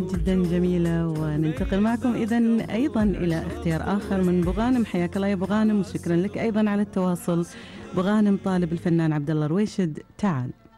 جدا جميلة. وننتقل معكم إذن أيضا إلى اختيار آخر من بغانم. حياك الله يا بغانم، وشكرا لك أيضا على التواصل. بغانم طالب الفنان عبد الله رويشد تعال.